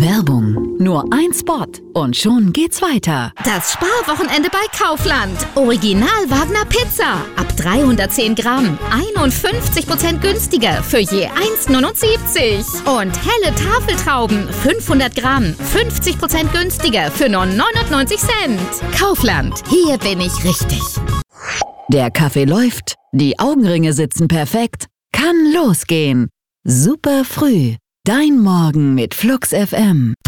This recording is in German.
Werbung. Nur ein Spot und schon geht's weiter. Das Sparwochenende bei Kaufland. Original Wagner Pizza. Ab 310 Gramm. 51% günstiger für je 1,79. Und helle Tafeltrauben. 500 Gramm. 50% günstiger für nur 99 Cent. Kaufland. Hier bin ich richtig. Der Kaffee läuft, die Augenringe sitzen perfekt. Kann losgehen. Super früh. Dein Morgen mit Flux FM.